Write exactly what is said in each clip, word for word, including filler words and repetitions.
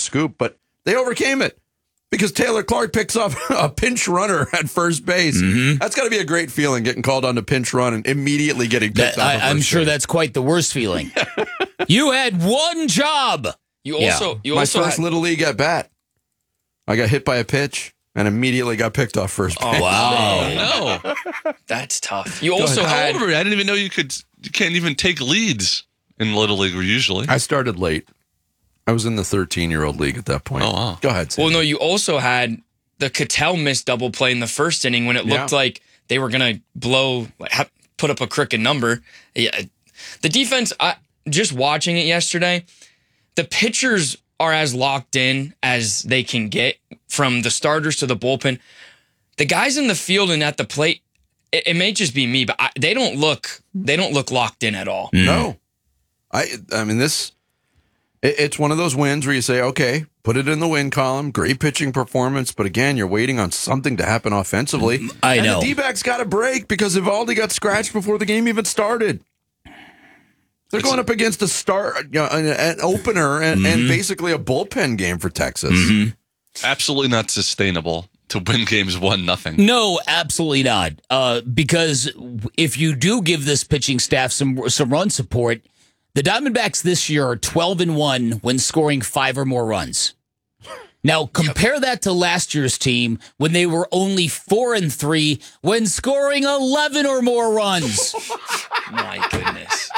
scoop, but they overcame it because Taylor Clark picks up a pinch runner at first base. Mm-hmm. That's got to be a great feeling, getting called on to pinch run and immediately getting picked that, up. I, I'm sure base. That's quite the worst feeling. You had one job. You also, yeah. you My also first had, little league at bat. I got hit by a pitch and immediately got picked off first base. Oh, wow. No. That's tough. You Go also ahead. had... I didn't even know you could. You can't even take leads in Little League usually. I started late. I was in the thirteen-year-old league at that point. Oh, wow. Go ahead, Sam. Well, no, you also had the Cattell missed double play in the first inning when it looked Yeah. like they were going to blow, like, ha- put up a crooked number. Yeah. The defense, I, just watching it yesterday, the pitchers are as locked in as they can get from the starters to the bullpen. The guys in the field and at the plate, it, it may just be me, but I, they don't look they don't look locked in at all. No. I I mean, this, it, it's one of those wins where you say, okay, put it in the win column, great pitching performance, but again, you're waiting on something to happen offensively. I and know. the D-backs got a break because Evaldi got scratched before the game even started. They're going up against a start, you know, an, an opener, and, Mm-hmm. and basically a bullpen game for Texas. Mm-hmm. Absolutely not sustainable to win games one nothing. No, absolutely not. Uh, because if you do give this pitching staff some some run support, the Diamondbacks this year are twelve and one when scoring five or more runs. Now compare that to last year's team when they were only four and three when scoring eleven or more runs. My goodness.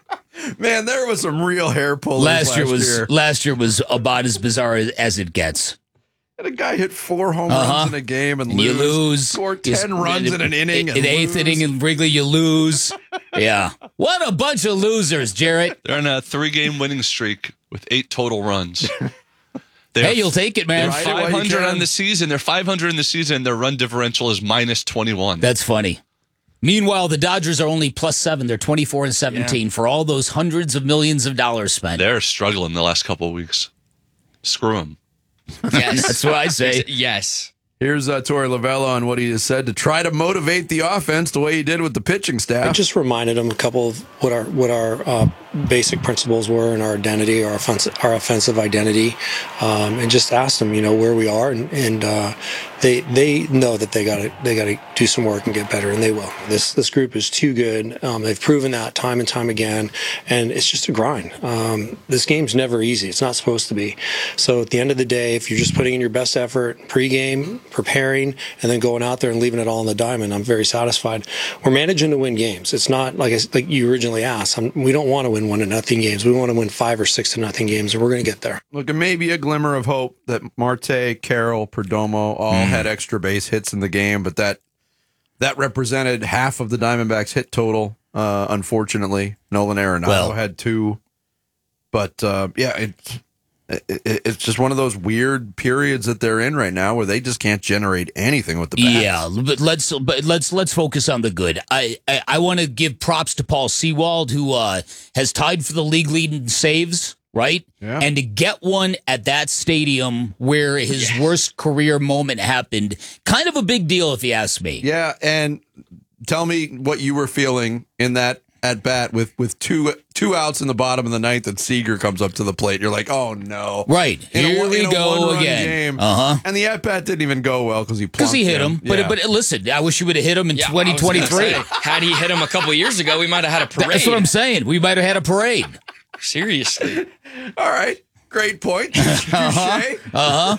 Man, there was some real hair pulling Last, last year was year. last year was about as bizarre as, as it gets. And a guy hit four home Uh-huh. runs in a game and, And lose. you lose. Score You- ten runs in an inning. In and eighth lose. inning in Wrigley, you lose. Yeah. What a bunch of losers, Jarrett. They're on a three-game winning streak with eight total runs. They're, Hey, you'll take it, man. they're Ride it while you five hundred can. on the season. They're five hundred in the season. Their run differential is minus twenty-one. That's funny. Meanwhile, the Dodgers are only plus seven. They're twenty-four and seventeen for all those hundreds of millions of dollars spent. They're struggling the last couple of weeks. Screw them. Yes. That's what I say. Yes. Here's uh, Torey Lovella on what he has said to try to motivate the offense the way he did with the pitching I staff. just reminded him a couple of what our what our uh, basic principles were and our identity, our offensive, our offensive identity, um, and just asked them, you know, where we are, and, and uh, they they know that they got to they got to do some work and get better, and they will. This this group is too good. Um, they've proven that time and time again, and it's just a grind. Um, this game's never easy. It's not supposed to be. So at the end of the day, if you're just putting in your best effort pregame, preparing, and then going out there and leaving it all on the diamond, I'm very satisfied. We're managing to win games. It's not like I, like you originally asked. I'm, we don't want to win one to nothing games. We want to win five or six to nothing games, and we're going to get there. Look, it may be a glimmer of hope that Marte, Carroll, Perdomo all Mm-hmm. had extra base hits in the game, but that that represented half of the Diamondbacks' hit total. Uh, unfortunately, Nolan Arenado Well- had two, but uh, yeah, it, it, it's just one of those weird periods that they're in right now where they just can't generate anything with the bats. Yeah, but let's but let's let's focus on the good. I I, I want to give props to Paul Sewald, who uh, has tied for the league lead in saves, right? Yeah. And to get one at that stadium where his worst career moment happened, kind of a big deal, if you ask me. Yeah, and tell me what you were feeling in that at bat with, with two two outs in the bottom of the ninth, and Seager comes up to the plate. You're like, oh no, Right. In a Here one- we in a go one-run again. game. Uh-huh. And the at bat didn't even go well because he Because he plunked hit him. Yeah. But but listen, I wish you would have hit him in Yeah, I was gonna twenty twenty-three. say, had he hit him a couple years ago, we might have had a parade. That's what I'm saying. We might have had a parade. Seriously. All right, great point. Touche. Uh-huh.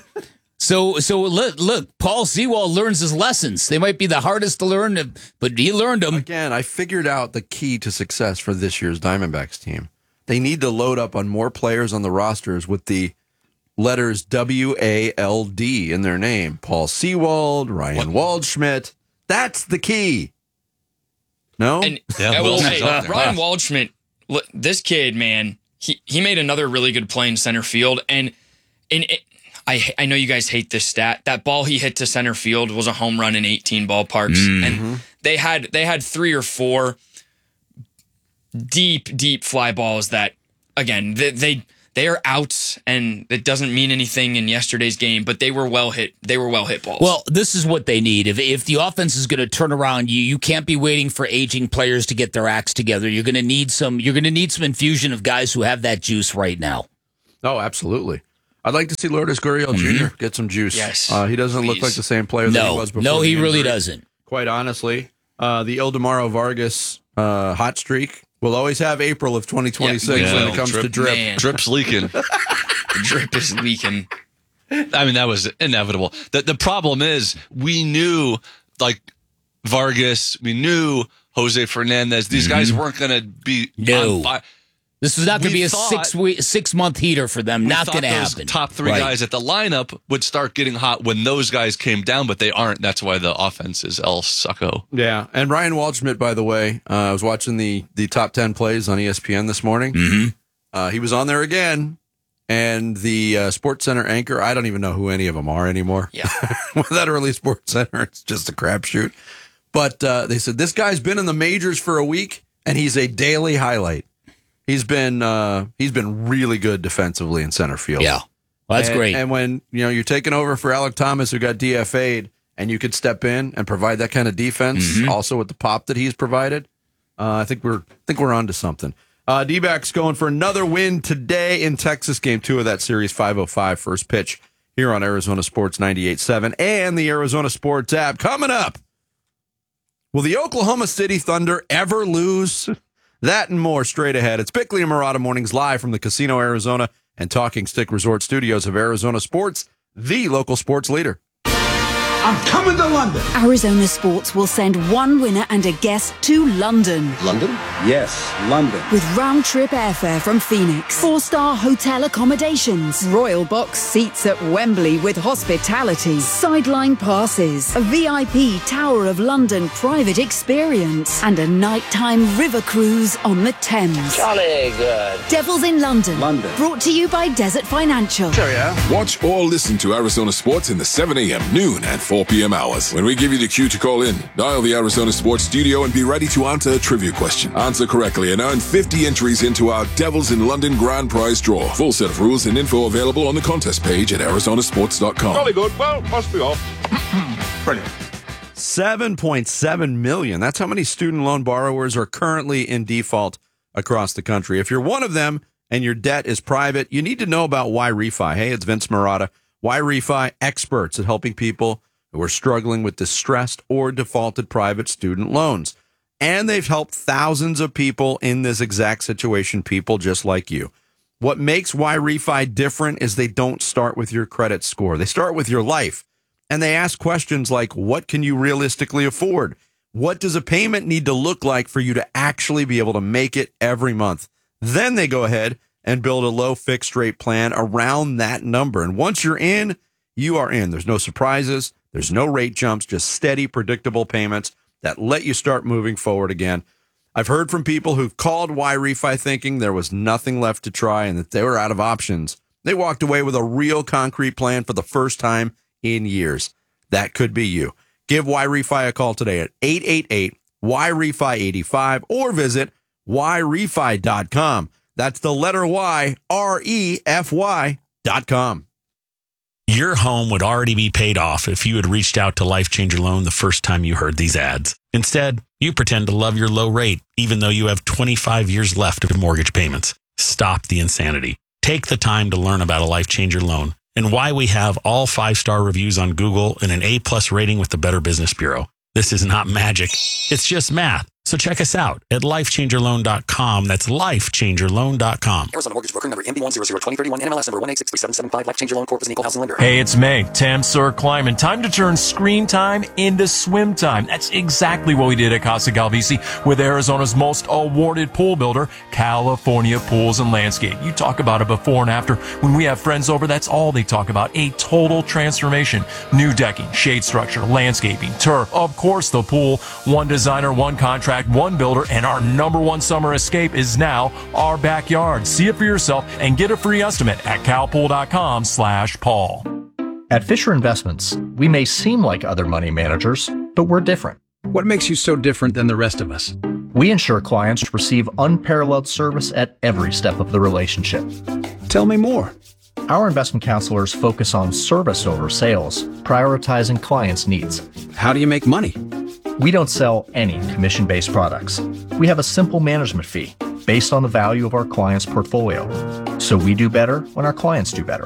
So so look, look, Paul Sewald learns his lessons. They might be the hardest to learn, but he learned them. Again, I figured out the key to success for this year's Diamondbacks team. They need to load up on more players on the rosters with the letters W A L D in their name. Paul Sewald, Ryan Waldschmidt. That's the key. No? And Yeah, I will Wilson's say, up there. Ryan Waldschmidt, look, this kid, man, he, he made another really good play in center field. And and it, I I know you guys hate this stat. That ball he hit to center field was a home run in eighteen ballparks, and they had they had three or four deep deep fly balls that again they they, they are outs, and it doesn't mean anything in yesterday's game. But they were well hit. They were well hit balls. Well, this is what they need. If if the offense is going to turn around, you you can't be waiting for aging players to get their acts together. You're going to need some. You're going to need some infusion of guys who have that juice right now. Oh, absolutely. I'd like to see Lourdes Gurriel Mm-hmm. Junior get some juice. Yes, Uh, he doesn't look please. like the same player that he No, was before. no, the he really injury. doesn't. Quite honestly, uh, the Ildemaro Vargas uh, hot streak will always have April of twenty twenty-six Yeah, when yeah, it comes drip, to drip. Man, Drip's leaking. the drip is leaking. I mean, that was inevitable. The, the problem is we knew, like, Vargas, we knew Jose Fernandez. These guys weren't going to be No. on fire. This was not going to We be a thought- six week, six month heater for them. We Not thought going to those happen. top three Right. guys at the lineup would start getting hot when those guys came down, but they aren't. That's why the offense is El Succo. Yeah, and Ryan Waldschmidt, by the way, uh, I was watching the the top ten plays on E S P N this morning. Mm-hmm. Uh, he was on there again, and the uh, Sports Center anchor, I don't even know who any of them are anymore. Yeah. With that early Sports Center, it's just a crapshoot. But uh, they said, this guy's been in the majors for a week, and he's a daily highlight. He's been uh, he's been really good defensively in center field. Yeah. Well, that's And- great. And when you know you're taking over for Alec Thomas, who got D F A'd, and you could step in and provide that kind of defense, Mm-hmm. also with the pop that he's provided, uh, I think we're I think we're onto something. Uh, D-backs going for another win today in Texas, game two of that series, five oh five first pitch here on Arizona Sports ninety-eight point seven and the Arizona Sports app. Coming up, will the Oklahoma City Thunder ever lose? That and more straight ahead. It's Bickley and Murata Mornings live from the Casino Arizona and Talking Stick Resort Studios of Arizona Sports, the local sports leader. I'm coming to London. Arizona Sports will send one winner and a guest to London London? Yes, London. with round-trip airfare from Phoenix, four-star hotel accommodations, royal box seats at Wembley with hospitality, sideline passes, a V I P Tower of London private experience, and a nighttime river cruise on the Thames. Jolly good. Devils in London. London. Brought to you by Desert Financial. Watch or listen to Arizona Sports in the seven a.m., noon, and four p.m. hours. When we give you the cue to call in, dial the Arizona Sports studio and be ready to answer a trivia question. Answer correctly and earn fifty entries into our Devils in London grand prize draw. Full set of rules and info available on the contest page at arizona sports dot com. Jolly good. Well, must be off. Brilliant. seven point seven million. That's how many student loan borrowers are currently in default across the country. If you're one of them and your debt is private, you need to know about Y Refi. Hey, it's Vince Murata. Y Refi, experts at helping people who are struggling with distressed or defaulted private student loans. And they've helped thousands of people in this exact situation, people just like you. What makes Y Refi different is they don't start with your credit score. They start with your life. And they ask questions like, what can you realistically afford? What does a payment need to look like for you to actually be able to make it every month? Then they go ahead and build a low fixed rate plan around that number. And once you're in, you are in. There's no surprises. There's no rate jumps, just steady, predictable payments that let you start moving forward again. I've heard from people who've called Y Refi thinking there was nothing left to try and that they were out of options. They walked away with a real concrete plan for the first time in years. That could be you. Give Y Refi a call today at eight eight eight Y Refi eighty-five or visit Y Refi dot com. That's the letter Y, R E F Y dot com. Your home would already be paid off if you had reached out to Life Changer Loan the first time you heard these ads. Instead, you pretend to love your low rate, even though you have twenty-five years left of mortgage payments. Stop the insanity. Take the time to learn about a Life Changer Loan and why we have all five-star reviews on Google and an A-plus rating with the Better Business Bureau. This is not magic. It's just math. So check us out at life changer loan dot com. That's life changer loan dot com. Arizona Mortgage Broker number M B one zero zero twenty thirty-one, N M L S number one eight six three seven seven five. Life Changer Loan Corp is an equal housing lender. Hey, it's May. Tam Sir Kleiman. Time to turn screen time into swim time. That's exactly what we did at Casa Galvisi with Arizona's most awarded pool builder, California Pools and Landscape. You talk about a before and after. When we have friends over, that's all they talk about. A total transformation. New decking, shade structure, landscaping, turf, of course the pool. One designer, one contract, one builder, and our number one summer escape is now our backyard. See it for yourself and get a free estimate at calpool dot com slash Paul. At Fisher Investments, we may seem like other money managers, but we're different. What makes you so different than the rest of us? We ensure clients receive unparalleled service at every step of the relationship. Tell me more. Our investment counselors focus on service over sales, prioritizing clients' needs. How do you make money? We don't sell any commission-based products. We have a simple management fee based on the value of our client's portfolio. So we do better when our clients do better.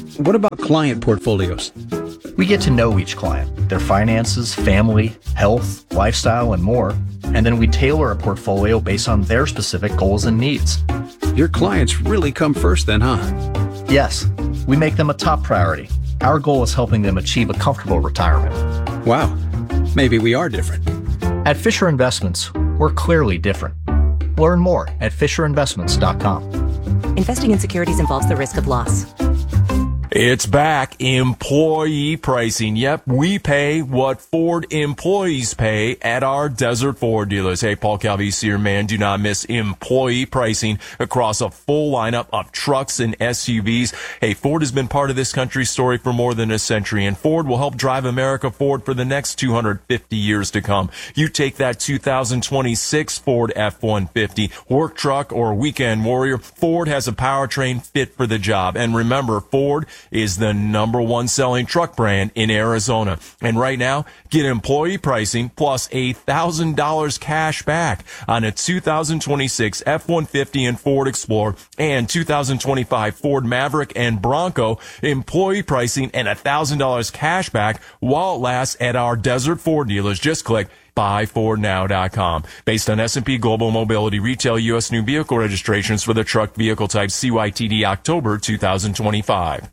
What about client portfolios? We get to know each client, their finances, family, health, lifestyle, and more, and then we tailor a portfolio based on their specific goals and needs. Your clients really come first then, huh? Yes, we make them a top priority. Our goal is helping them achieve a comfortable retirement. Wow, maybe we are different. At Fisher Investments, we're clearly different. Learn more at fisher investments dot com. Investing in securities involves the risk of loss. It's back. Employee pricing. Yep, we pay what Ford employees pay at our Desert Ford dealers. Hey, Paul Calvisi here, man. Do not miss employee pricing across a full lineup of trucks and S U Vs. Hey, Ford has been part of this country's story for more than a century, and Ford will help drive America forward for the next two hundred fifty years to come. You take that two thousand twenty-six Ford F one fifty, work truck, or weekend warrior, Ford has a powertrain fit for the job. And remember, Ford is the number one selling truck brand in Arizona. And right now, get employee pricing plus a thousand dollars cash back on a two thousand twenty-six F one fifty and Ford Explorer and two thousand twenty-five Ford Maverick and Bronco. Employee pricing and a thousand dollars cash back while it lasts at our Desert Ford dealers. Just click buy ford now dot com. Based on S and P Global Mobility Retail U S new vehicle registrations for the truck vehicle type C Y T D October two thousand twenty-five.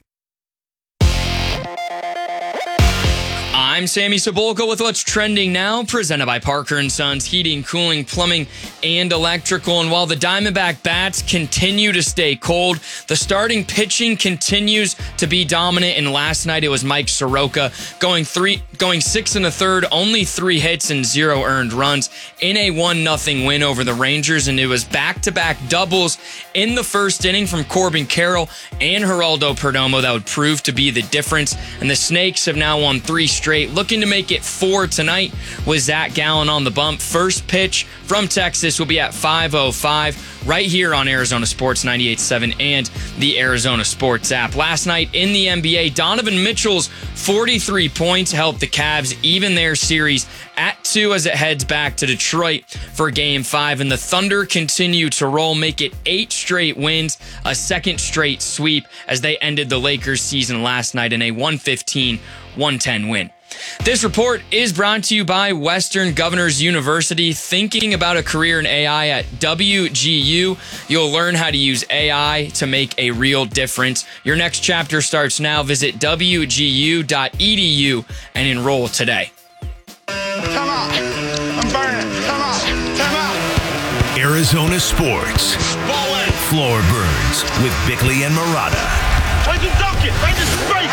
I'm Sammy Cebulka with what's trending now, presented by Parker and Sons Heating, Cooling, Plumbing, and Electrical. And while the Diamondback bats continue to stay cold, the starting pitching continues to be dominant. And last night it was Mike Soroka going three, going six and a third, only three hits and zero earned runs in a one nothing win over the Rangers. And it was back-to-back doubles in the first inning from Corbin Carroll and Geraldo Perdomo that would prove to be the difference. And the Snakes have now won three straight, looking to make it four tonight with Zach Gallen on the bump. First pitch from Texas will be at five oh five right here on Arizona Sports ninety-eight point seven and the Arizona Sports app. Last night in the N B A, Donovan Mitchell's forty-three points helped the Cavs even their series at two as it heads back to Detroit for game five. And the Thunder continue to roll, make it eight straight wins, a second straight sweep as they ended the Lakers season last night in a one fifteen one ten win. This report is brought to you by Western Governors University. Thinking about a career in A I at W G U, you'll learn how to use A I to make a real difference. Your next chapter starts now. Visit w g u dot e d u and enroll today. Come on. I'm burning. Come on. Come on. Arizona Sports. Floor Burns with Bickley and Murata. I can dunk it. I just straight.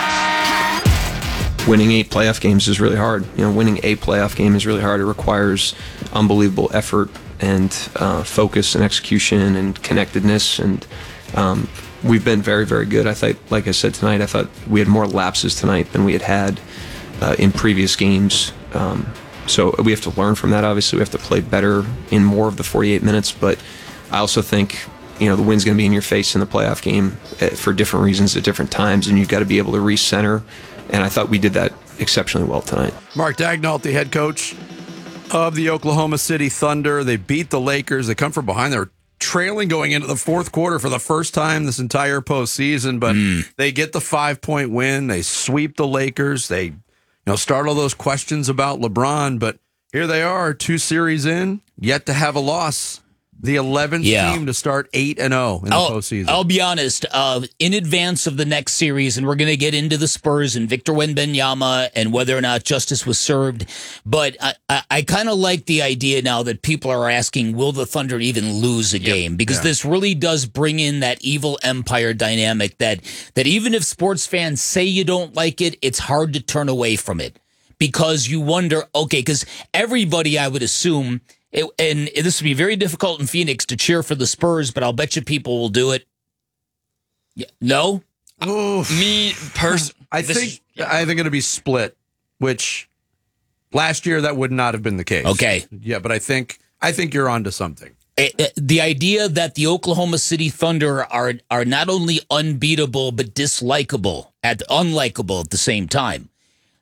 Winning eight playoff games is really hard. You know, winning a playoff game is really hard. It requires unbelievable effort and uh, focus and execution and connectedness. And um, we've been very, very good. I thought, like I said tonight, I thought we had more lapses tonight than we had had uh, in previous games. Um, so we have to learn from that. Obviously, we have to play better in more of the forty-eight minutes. But I also think, you know, the wind's going to be in your face in the playoff game for different reasons at different times, and you've got to be able to recenter. And I thought we did that exceptionally well tonight. Mark Daigneault, the head coach of the Oklahoma City Thunder. They beat the Lakers. They come from behind. They're trailing going into the fourth quarter for the first time this entire postseason, but mm. they get the five-point win. They sweep the Lakers. They, you know, start all those questions about LeBron, but here they are, two series in, yet to have a loss. The eleventh yeah. team to start eight and oh in the I'll, postseason. I'll be honest, uh, in advance of the next series, and we're going to get into the Spurs and Victor Wembanyama and whether or not justice was served, but I, I, I kind of like the idea now that people are asking, will the Thunder even lose a yep. game? Because yeah. this really does bring in that evil empire dynamic that, that even if sports fans say you don't like it, it's hard to turn away from it. Because you wonder, okay, because everybody, I would assume... It, and this would be very difficult in Phoenix to cheer for the Spurs, but I'll bet you people will do it. Yeah. No? Oof. Me, personally. I think yeah. I think it'll be split, which last year that would not have been the case. Okay. Yeah, but I think I think you're onto something. It, it, the idea that the Oklahoma City Thunder are are not only unbeatable, but dislikable, at unlikable at the same time.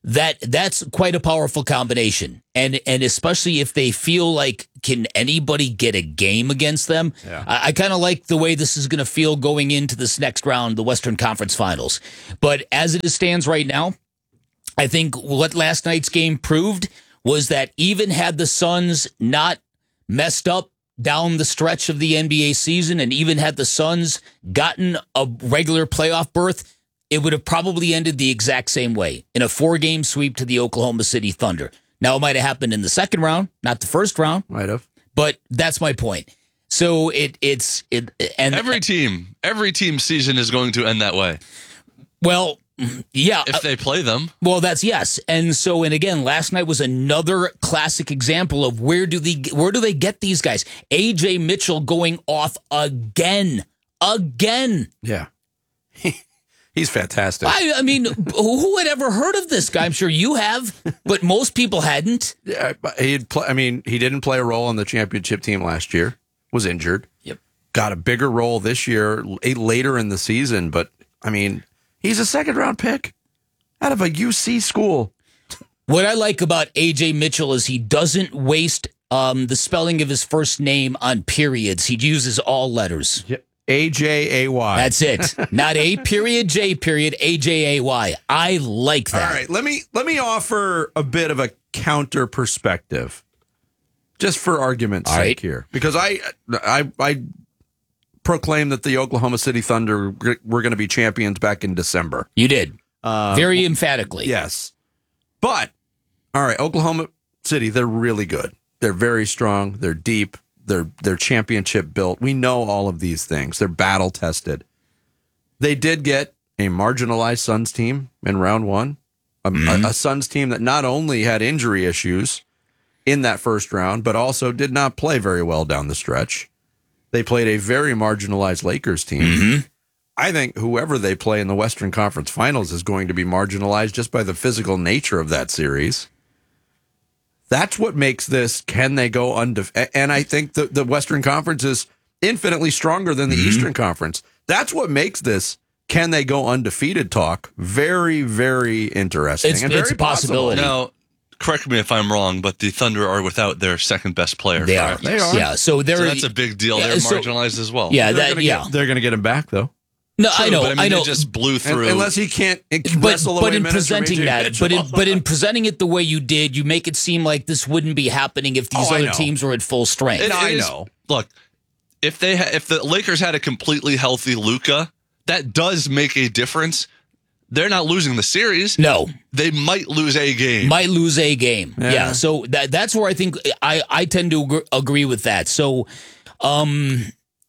that that's quite a powerful combination. And and especially if they feel like, can anybody get a game against them? Yeah. I, I kind of like the way this is going to feel going into this next round, the Western Conference Finals. But as it stands right now, I think what last night's game proved was that even had the Suns not messed up down the stretch of the N B A season, and even had the Suns gotten a regular playoff berth, it would have probably ended the exact same way, in a four-game sweep to the Oklahoma City Thunder. Now, it might have happened in the second round, not the first round. Might have. But that's my point. So it it's it and every team, every team season is going to end that way. Well, yeah, if they play them. Well, that's yes. And so, and again, last night was another classic example of where do they where do they get these guys? A J Mitchell going off again, again. Yeah. He's fantastic. I, I mean, who had ever heard of this guy? I'm sure you have, but most people hadn't. Yeah, he'd play, I mean, he didn't play a role on the championship team last year. Was injured. Yep. Got a bigger role this year, later in the season. But I mean, he's a second round pick out of a U C school. What I like about A J Mitchell is he doesn't waste um, the spelling of his first name on periods. He uses all letters. Yep. A J A Y. That's it. Not A period, J period, A J A Y. I like that. All right, let me let me offer a bit of a counter perspective, just for argument's All sake right. here, because I I I proclaim that the Oklahoma City Thunder were going to be champions back in December. You did. Uh, Very emphatically. Yes. But, all right, Oklahoma City, they're really good. They're very strong. They're deep. They're, they're championship built. We know all of these things. They're battle tested. They did get a marginalized Suns team in round one, a, Mm-hmm. a, a Suns team that not only had injury issues in that first round, but also did not play very well down the stretch. They played a very marginalized Lakers team. Mm-hmm. I think whoever they play in the Western Conference Finals is going to be marginalized just by the physical nature of that series. That's what makes this, can they go undefeated? And I think the, the Western Conference is infinitely stronger than the Mm-hmm. Eastern Conference. That's what makes this, can they go undefeated talk, very, very interesting. It's- and very it's a possibility. Now, correct me if I'm wrong, but the Thunder are without their second best player. They are. correct? They are. Yeah, so they're- So that's a big deal. Yeah, They're so- marginalized as well. Yeah, They're that gonna yeah. Get, they're going to get him back, though. No, True, I know, but I mean, I know. they just blew through. Unless he can't but wrestle but away in minutes from presenting A J that, Mitchell. but in but in presenting it the way you did, you make it seem like this wouldn't be happening if these Oh, I other know. teams were at full strength. It I is- know. Look, if they ha- if the Lakers had a completely healthy Luka, that does make a difference. They're not losing the series. No, they might lose a game. might lose a game. Yeah. Yeah. So that that's where I think I I tend to agree, agree with that. So, um,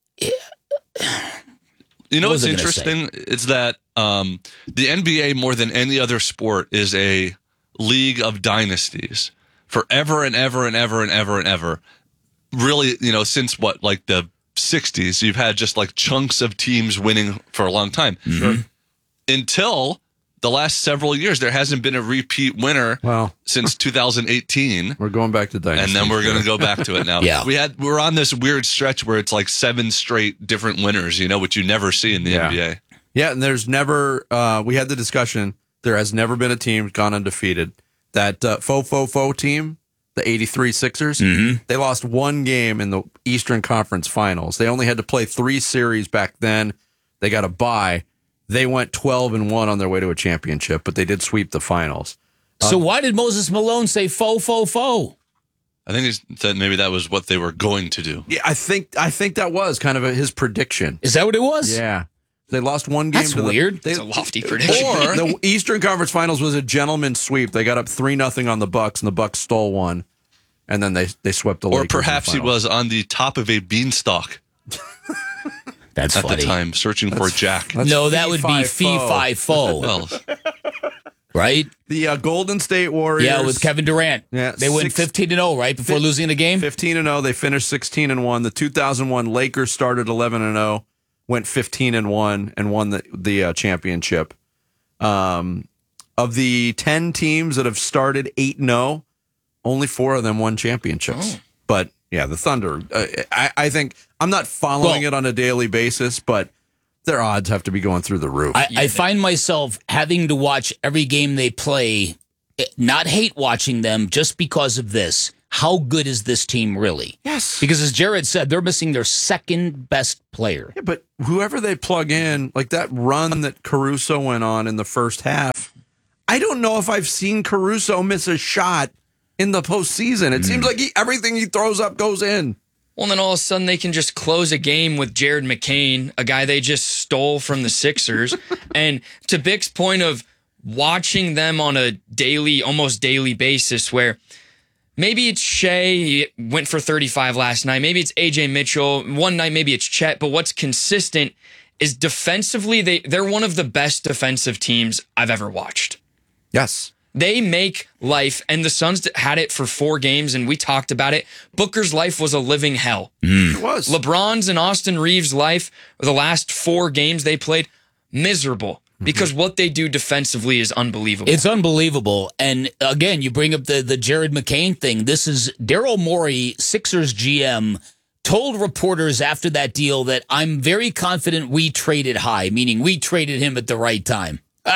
You know What what's was I gonna say? interesting? It's that um, the N B A, more than any other sport, is a league of dynasties. Forever and ever and ever and ever and ever. Really, you know, since what, like the sixties, you've had just like chunks of teams winning for a long time. Mm-hmm. Until the last several years, there hasn't been a repeat winner Well, since two thousand eighteen. we're going back to dynasty. And then we're going to go back to it now. Yeah. we had we're on this weird stretch where it's like seven straight different winners, you know, which you never see in the Yeah. N B A. Yeah, and there's never, uh, we had the discussion, there has never been a team gone undefeated. That uh, faux, faux, faux team, the eighty-three Sixers, Mm-hmm. they lost one game in the Eastern Conference Finals. They only had to play three series back then. They got a bye. They went twelve and one on their way to a championship, but they did sweep the finals. so why did Moses Malone say faux, faux, faux? I think he said maybe that was what they were going to do. Yeah, I think I think that was kind of a, his prediction. Is that what it was? Yeah. They lost one game. That's to the- weird. they- It's a lofty prediction. Or the Eastern Conference Finals was a gentleman's sweep. They got up three nothing on the Bucks, and the Bucks stole one, and then they they swept the Or Lakers. in the perhaps he finals. was on the top of a beanstalk That's at funny. the time, searching for Jack. That's No, that would be fee fee-fi-fo. fi fo, Well, right? The uh, Golden State Warriors. Yeah, with Kevin Durant. Yeah, they went six- fifteen and zero right before losing a game. fifteen and oh. They finished sixteen and one. The two thousand one Lakers started eleven and oh, went fifteen and one, and won the the uh, championship. Um, of the ten teams that have started eight and oh, only four of them won championships. But yeah, the Thunder. Uh, I I think I'm not following Well- it on a daily basis, but their odds have to be going through the roof. I, I find myself having to watch every game they play not hate watching them just because of this. How good is this team really? Yes. Because as Jared said, they're missing their second best player. Yeah, but whoever they plug in, like that run that Caruso went on in the first half, I don't know if I've seen Caruso miss a shot in the postseason. It mm. seems like he, everything he throws up goes in. Well, then all of a sudden they can just close a game with Jared McCain, a guy they just stole from the Sixers. And to Bick's point of watching them on a daily, almost daily basis where maybe it's Shea, he went for thirty-five last night. Maybe it's A J Mitchell. One night, maybe it's Chet. But what's consistent is defensively, they, they're one of the best defensive teams I've ever watched. Yes. They make life, and the Suns had it for four games, and we talked about it. Booker's life was a living hell. Mm. It was. LeBron's and Austin Reeves' life, the last four games they played, miserable. Because what they do defensively is unbelievable. It's unbelievable. And again, you bring up the, the Jared McCain thing. This is Daryl Morey, Sixers G M, told reporters after that deal that I'm very confident we traded high, meaning we traded him at the right time.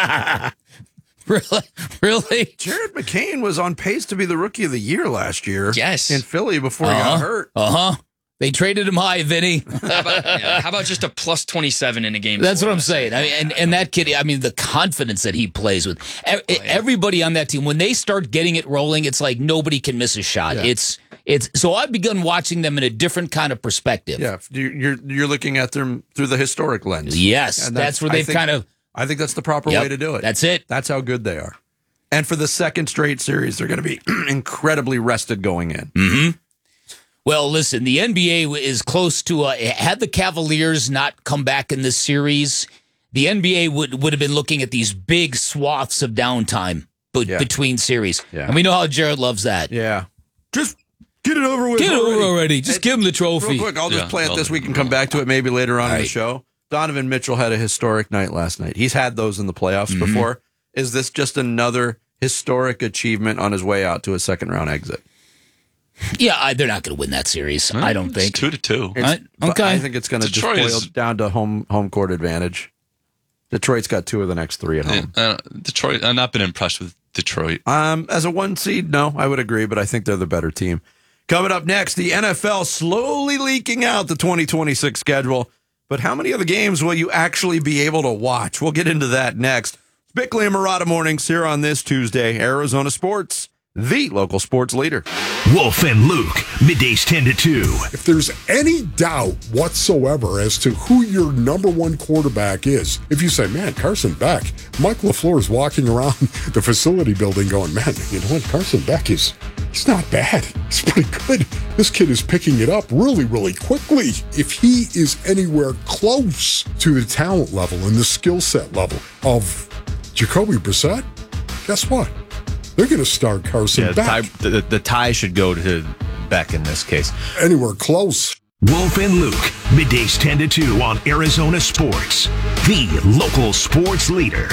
Really? Really? Jared McCain was on pace to be the rookie of the year last year. Yes. In Philly before uh-huh. he got hurt. Uh-huh. They traded him high, Vinny. how, about, yeah, how about just a plus twenty-seven in a game? That's what I'm saying. I mean, and, and that kid, I mean, the confidence that he plays with. Everybody on that team, when they start getting it rolling, it's like nobody can miss a shot. Yeah. It's it's so I've begun watching them in a different kind of perspective. Yeah, you're you're looking at them through the historic lens. Yes, that's, that's, that's where they've think, kind of. I think that's the proper yep, way to do it. That's it. That's how good they are. And for the second straight series, they're going to be incredibly rested going in. Mm-hmm. Well, listen, the N B A is close to, uh, had the Cavaliers not come back in this series, the N B A would, would have been looking at these big swaths of downtime be- yeah. between series. Yeah. And we know how Jared loves that. Yeah. Just get it over with. Get it already. over already. Just and give him the trophy. Real quick, I'll just Yeah, play it well, this week and come back to it maybe later on right. in the show. Donovan Mitchell had a historic night last night. He's had those in the playoffs Mm-hmm. before. Is this just another historic achievement on his way out to a second round exit? Yeah, I, they're not going to win that series. Well, I don't it's think. two to two. I, But okay. I think it's going to just Detroit boil is- down to home home court advantage. Detroit's got two of the next three at home. Uh, Detroit. I've not been impressed with Detroit. Um, as a one seed, no, I would agree, but I think they're the better team. Coming up next, the N F L slowly leaking out the twenty twenty-six schedule. But how many of the games will you actually be able to watch? We'll get into that next. Bickley and Murata Mornings here on this Tuesday. Arizona Sports, the local sports leader. Wolf and Luke, middays ten to two. If there's any doubt whatsoever as to who your number one quarterback is, if you say, man, Carson Beck, Mike LaFleur is walking around the facility building going, man, you know what, Carson Beck is, he's not bad. He's pretty good. This kid is picking it up really, really quickly. If he is anywhere close to the talent level and the skill set level of Jacoby Brissett, guess what? They're going to start Carson yeah, Beck. The, the, the tie should go to Beck in this case. Anywhere close. Wolf and Luke, middays ten to two on Arizona Sports, the local sports leader.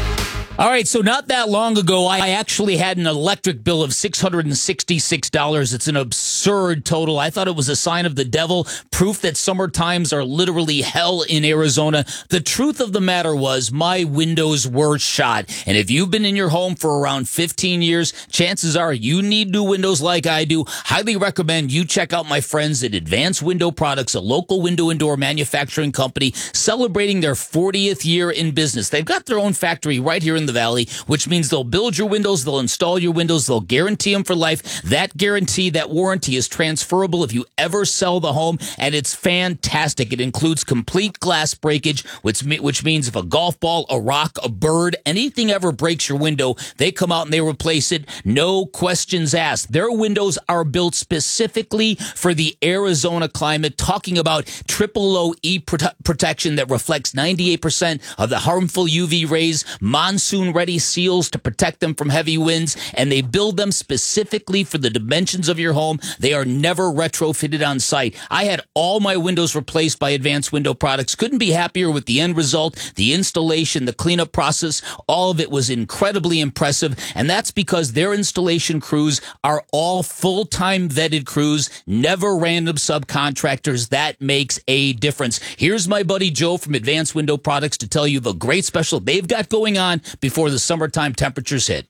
All right, so not that long ago, I actually had an electric bill of six hundred sixty-six dollars. It's an absurd total. I thought it was a sign of the devil, proof that summer times are literally hell in Arizona. The truth of the matter was my windows were shot. And if you've been in your home for around fifteen years, chances are you need new windows like I do. Highly recommend you check out my friends at Advanced Window Products, a local window and door manufacturing company celebrating their fortieth year in business. They've got their own factory right here in the Valley, which means they'll build your windows, they'll install your windows, they'll guarantee them for life. That guarantee, that warranty is transferable if you ever sell the home, and it's fantastic. It includes complete glass breakage, which, which means if a golf ball, a rock, a bird, anything ever breaks your window, they come out and they replace it. No questions asked. Their windows are built specifically for the Arizona climate, talking about triple low E prote- protection that reflects ninety-eight percent of the harmful U V rays, monsoon-ready seals to protect them from heavy winds, and they build them specifically for the dimensions of your home. They are never retrofitted on site. I had all my windows replaced by Advanced Window Products. Couldn't be happier with the end result, the installation, the cleanup process. All of it was incredibly impressive, and that's because their installation crews are all full-time vetted crews, never random subcontractors. That makes a difference. Here's my buddy Joe from Advanced Window Products to tell you the great special they've got going on before the summertime temperatures hit.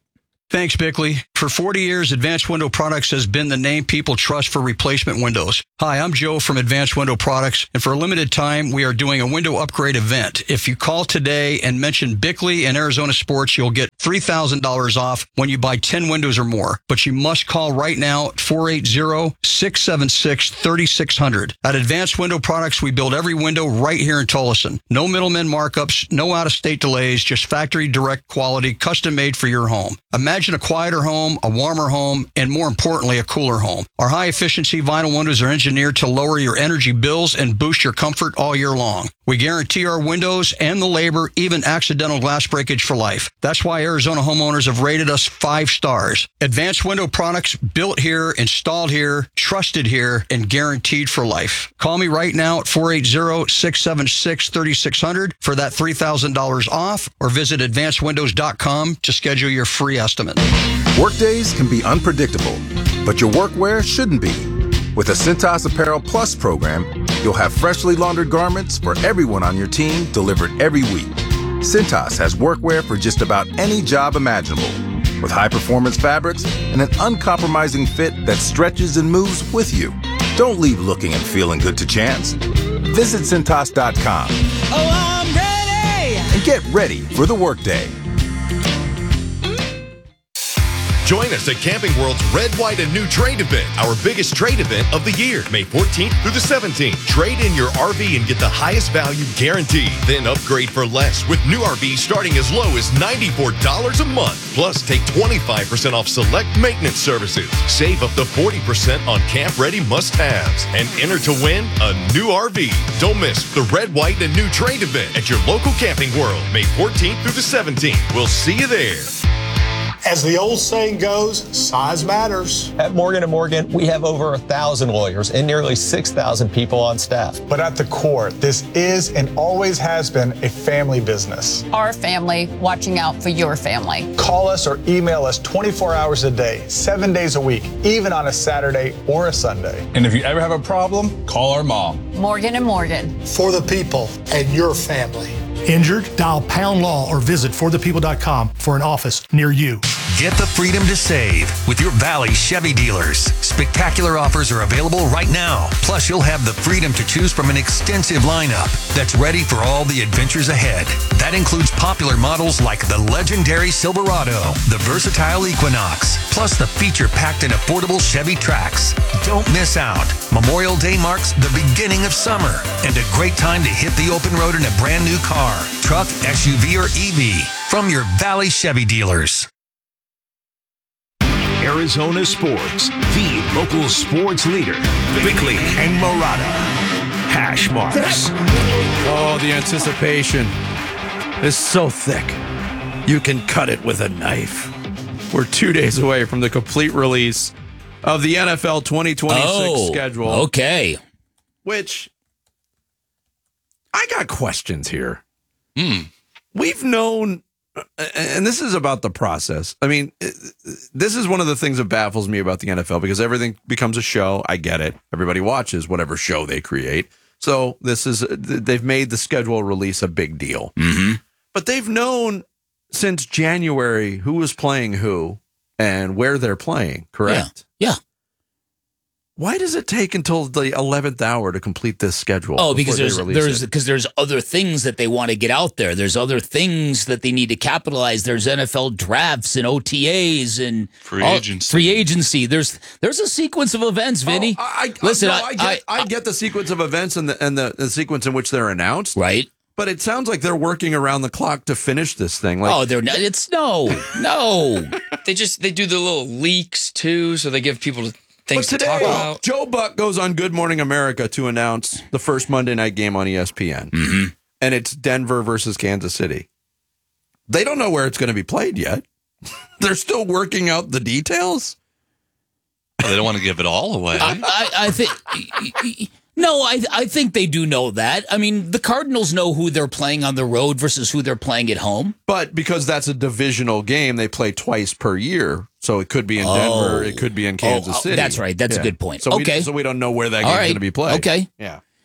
Thanks, Bickley. For forty years, Advanced Window Products has been the name people trust for replacement windows. Hi, I'm Joe from Advanced Window Products, and for a limited time, we are doing a window upgrade event. If you call today and mention Bickley and Arizona Sports, you'll get three thousand dollars off when you buy ten windows or more. But you must call right now at four eight zero, six seven six, three six zero zero. At Advanced Window Products, we build every window right here in Tolleson. No middlemen markups, no out-of-state delays, just factory direct quality, custom made for your home. Imagine a quieter home, a warmer home, and more importantly, a cooler home. Our high-efficiency vinyl windows are engineered to lower your energy bills and boost your comfort all year long. We guarantee our windows and the labor, even accidental glass breakage for life. That's why Arizona homeowners have rated us five stars. Advanced Window Products, built here, installed here, trusted here, and guaranteed for life. Call me right now at four eight zero, six seven six, three six zero zero for that three thousand dollars off, or visit advanced windows dot com to schedule your free estimate. Workdays can be unpredictable, but your workwear shouldn't be. With a Cintas Apparel Plus program, you'll have freshly laundered garments for everyone on your team delivered every week. Cintas has workwear for just about any job imaginable, with high-performance fabrics and an uncompromising fit that stretches and moves with you. Don't leave looking and feeling good to chance. Visit Cintas dot com. Oh, I'm ready! And get ready for the workday. Join us at Camping World's Red, White, and New Trade event, our biggest trade event of the year, May fourteenth through the seventeenth. Trade in your R V and get the highest value guaranteed. Then upgrade for less with new R Vs starting as low as ninety-four dollars a month. Plus, take twenty-five percent off select maintenance services. Save up to forty percent on camp-ready must-haves. And enter to win a new R V. Don't miss the Red, White, and New Trade event at your local Camping World, May fourteenth through the seventeenth. We'll see you there. As the old saying goes, size matters. At Morgan and Morgan, we have over a thousand lawyers and nearly six thousand people on staff. But at the core, this is and always has been a family business. Our family watching out for your family. Call us or email us twenty-four hours a day, seven days a week, even on a Saturday or a Sunday. And if you ever have a problem, call our mom. Morgan and Morgan. For the people and your family. Injured? Dial Pound Law or visit for the people dot com for an office near you. Get the freedom to save with your Valley Chevy dealers. Spectacular offers are available right now. Plus, you'll have the freedom to choose from an extensive lineup that's ready for all the adventures ahead. That includes popular models like the legendary Silverado, the versatile Equinox, plus the feature-packed and affordable Chevy Trax. Don't miss out. Memorial Day marks the beginning of summer and a great time to hit the open road in a brand new car, truck, S U V, or E V from your Valley Chevy dealers. Arizona Sports, the local sports leader. Bickley and Murata. Hash marks. Oh, the anticipation is so thick. You can cut it with a knife. We're two days away from the complete release of the N F L twenty twenty-six oh, schedule. Okay. Which, I got questions here. Mm. We've known, and this is about the process. I mean, this is one of the things that baffles me about the N F L because everything becomes a show. I get it. Everybody watches whatever show they create. So this is, they've made the schedule release a big deal. Mm-hmm. But they've known since January who was playing who and where they're playing, correct? Yeah. yeah. Why does it take until the eleventh hour to complete this schedule? Oh, because there's there's it? because there's other things that they want to get out there. There's other things that they need to capitalize. There's N F L drafts and O T As and free all, agency. Free agency. There's there's a sequence of events, Vinny. Oh, I, I, Listen, no, I, I, get, I, I get the sequence of events and the and the, the sequence in which they're announced, right? But it sounds like they're working around the clock to finish this thing. Like, oh, they're not. It's no, no. They just they do the little leaks too, so they give people things but today, to talk about. Joe Buck goes on Good Morning America to announce the first Monday night game on E S P N, mm-hmm. and it's Denver versus Kansas City. They don't know where it's going to be played yet. They're still working out the details. They don't want to give it all away. I, I, I think. No, I I think they do know that. I mean, the Cardinals know who they're playing on the road versus who they're playing at home. But because that's a divisional game, they play twice per year. So it could be in oh. Denver, it could be in Kansas oh, City. That's right. That's yeah. a good point. So okay. we, so we don't know where that game's right. going to be played. Okay. Yeah.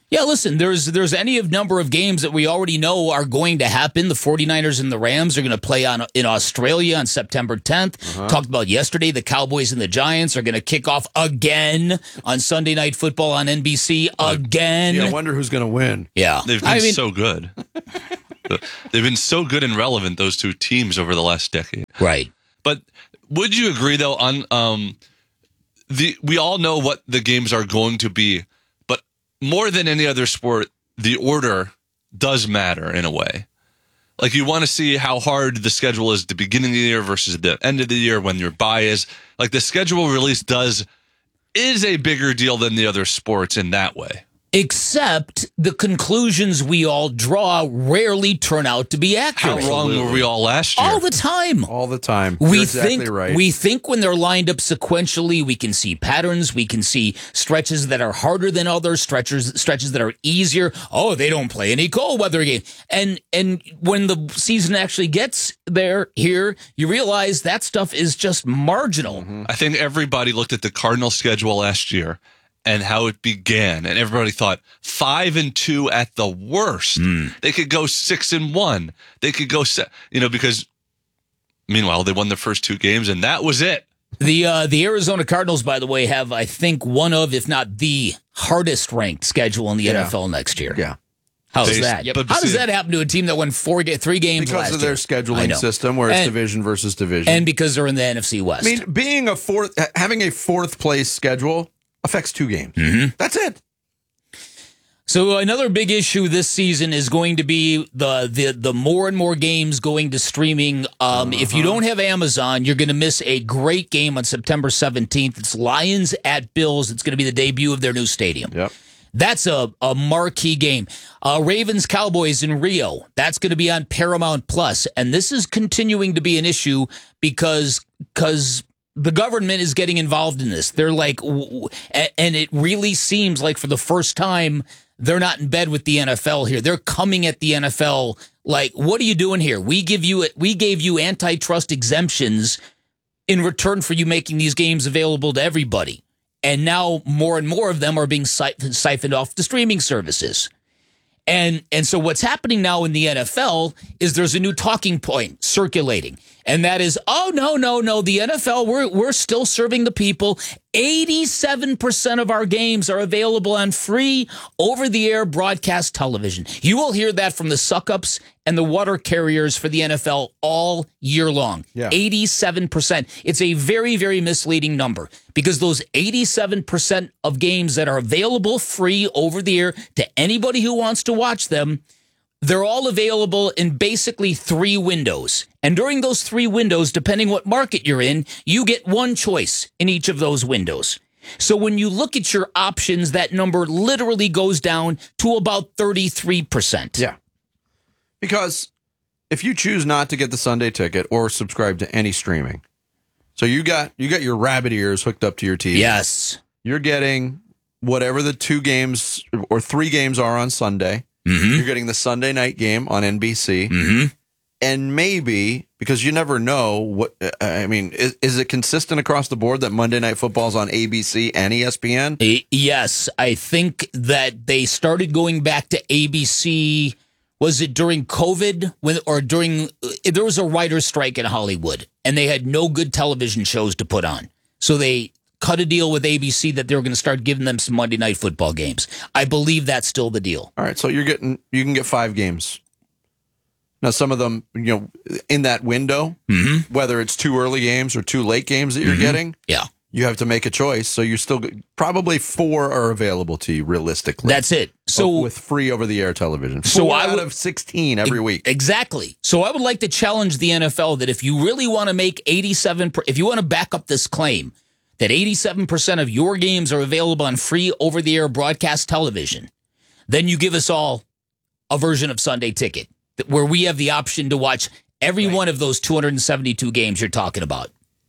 Yeah, listen, there's there's any of number of games that we already know are going to happen. The 49ers and the Rams are going to play on in Australia on September tenth. Uh-huh. Talked about yesterday, the Cowboys and the Giants are going to kick off again on Sunday Night Football on N B C again. Yeah, I wonder who's going to win. Yeah. They've been I mean, so good. They've been so good and relevant, those two teams, over the last decade. Right. But would you agree, though, on um, the we all know what the games are going to be, but more than any other sport, the order does matter in a way. Like, you want to see how hard the schedule is at the beginning of the year versus the end of the year when your bye is. Like, the schedule release does is a bigger deal than the other sports in that way. Except the conclusions we all draw rarely turn out to be accurate. How wrong were we all last year? All the time. All the time. We You're exactly think right. we think when they're lined up sequentially, we can see patterns. We can see stretches that are harder than others, stretches stretches that are easier. Oh, they don't play any cold weather game. And and when the season actually gets there here, you realize that stuff is just marginal. Mm-hmm. I think everybody looked at the Cardinals schedule last year and how it began, and everybody thought five and two at the worst. Mm. They could go six and one. They could go, se- you know, because meanwhile they won their first two games, and that was it. The uh, the Arizona Cardinals, by the way, have I think one of, if not the hardest ranked schedule in the Yeah. N F L next year. Yeah. How's They- that? Yep. How does that happen to a team that won four, ga- three games Because last of their year? I scheduling know. system where it's And- division versus division. and because they're in the N F C West. I mean, being a fourth, having a fourth place schedule affects two games. Mm-hmm. That's it. So another big issue this season is going to be the the the more and more games going to streaming. Um, If Uh-huh. you don't have Amazon, you're going to miss a great game on September seventeenth. It's Lions at Bills. It's going to be the debut of their new stadium. Yep. That's a, a marquee game. Uh, Ravens Cowboys in Rio. That's going to be on Paramount Plus, and this is continuing to be an issue because because. The government is getting involved in this. They're like, w- and it really seems like for the first time, they're not in bed with the N F L here. They're coming at the N F L like, what are you doing here? We give you we gave you antitrust exemptions in return for you making these games available to everybody. And now more and more of them are being siph- siphoned off the streaming services. And and so what's happening now in the N F L is there's a new talking point circulating. And that is, oh, no, no, no, the N F L, we're we're still serving the people. eighty-seven percent of our games are available on free over-the-air broadcast television. You will hear that from the suck-ups and the water carriers for the N F L all year long. Yeah. eighty-seven percent. It's a very, very misleading number because those eighty-seven percent of games that are available free over-the-air to anybody who wants to watch them, they're all available in basically three windows. And during those three windows, depending what market you're in, you get one choice in each of those windows. So when you look at your options, that number literally goes down to about thirty-three percent. Yeah. Because if you choose not to get the Sunday ticket or subscribe to any streaming, so you got you got your rabbit ears hooked up to your T V. Yes. You're getting whatever the two games or three games are on Sunday. Mm-hmm. You're getting the Sunday night game on N B C. Mm-hmm. And maybe, because you never know what, I mean, is, is it consistent across the board that Monday Night Football's on A B C and E S P N? Yes, I think that they started going back to A B C. Was it during COVID when, or during, there was a writer's strike in Hollywood and they had no good television shows to put on. So they cut a deal with A B C that they were going to start giving them some Monday Night Football games. I believe that's still the deal. All right, so you're getting, you can get five games. Now, some of them, you know, in that window, mm-hmm. whether it's two early games or two late games that you're mm-hmm. getting, yeah, you have to make a choice. So you're still probably four are available to you realistically. That's it. So with free over-the-air television, four so I out would, of sixteen every week. Exactly. So I would like to challenge the N F L that if you really want to make eighty-seven, if you want to back up this claim that eighty-seven percent of your games are available on free over-the-air broadcast television, then you give us all a version of Sunday Ticket where we have the option to watch every right. one of those two hundred seventy-two games you're talking about.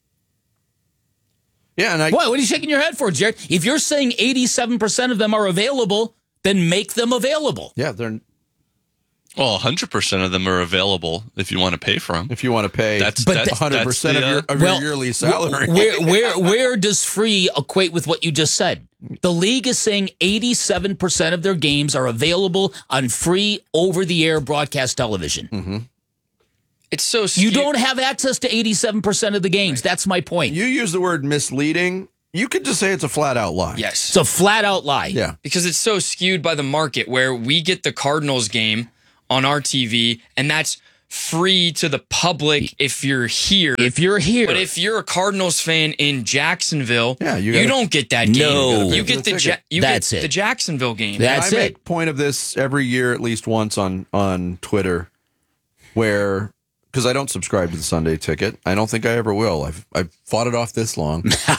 Yeah, and I, what, what are you shaking your head for, Jared? If you're saying eighty-seven percent of them are available, then make them available. Yeah, they're Well, one hundred percent of them are available if you want to pay for them. If you want to pay that's, but that's one hundred percent that's the, of, your, uh, of well, your yearly salary. Where, where, where does free equate with what you just said? The league is saying eighty-seven percent of their games are available on free over-the-air broadcast television. Mm-hmm. It's so You skewed. don't have access to eighty-seven percent of the games. That's my point. You use the word misleading. You could just say it's a flat-out lie. Yes. It's a flat-out lie. Yeah. Because it's so skewed by the market where we get the Cardinals game on our T V, and that's free to the public if you're here. If you're here. But if you're a Cardinals fan in Jacksonville, yeah, you, you gotta, don't get that game. No. You get the, ja- you That's get it. the Jacksonville game. That's I it. make point of this every year at least once on, on Twitter where... Because I don't subscribe to the Sunday Ticket. I don't think I ever will. I've I've fought it off this long.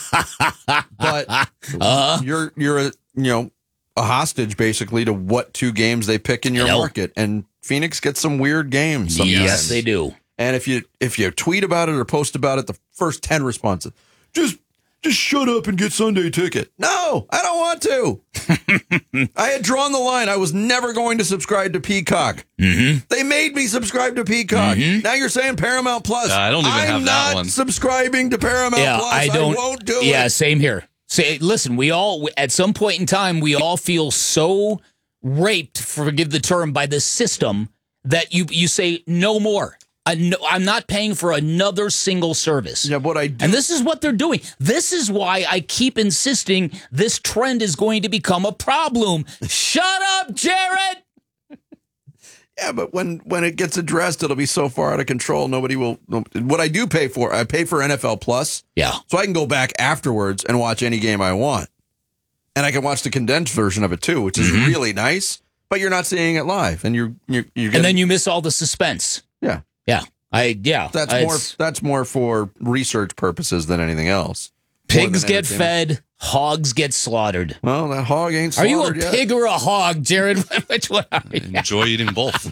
But uh-huh. you're you're a you know a hostage basically to what two games they pick in your market. And Phoenix gets some weird games sometimes. Yes, they do. And if you if you tweet about it or post about it, the first ten responses, just just shut up and get Sunday Ticket. No, I don't want to. I had drawn the line. I was never going to subscribe to Peacock. Mm-hmm. They made me subscribe to Peacock. Mm-hmm. Now you're saying Paramount Plus. Uh, I don't even I'm have that not one. subscribing to Paramount Yeah, Plus. I don't. I won't do yeah, it. same here. Say, listen, we all at some point in time we all feel so raped, forgive the term, by this system that you you say no more. I no, I'm not paying for another single service. Yeah, what I do. And this is what they're doing. This is why I keep insisting this trend is going to become a problem. Shut up, Jared. Yeah, but when, when it gets addressed, it'll be so far out of control. Nobody will. What I do pay for, I pay for N F L Plus. Yeah. So I can go back afterwards and watch any game I want. And I can watch the condensed version of it too, which is Mm-hmm. really nice. But you're not seeing it live, and you're you're, you're getting, And then you miss all the suspense. yeah. Yeah. I yeah. That's I- more. That's more for research purposes than anything else. Pigs More than get entertainment. fed, hogs get slaughtered. Well, that hog ain't Are you a slaughtered yet. pig or a hog, Jared? Which one are you? Enjoy eating both.